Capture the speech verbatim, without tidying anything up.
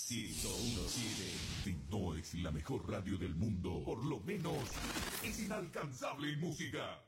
ciento uno punto siete. Si no es la mejor radio del mundo, por lo menos es inalcanzable en música.